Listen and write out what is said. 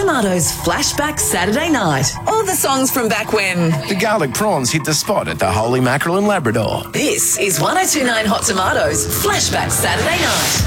Tomatoes Flashback Saturday Night. All the songs from back when. The garlic prawns hit the spot at the Holy Mackerel in Labrador. This is 1029 Hot Tomatoes Flashback Saturday Night.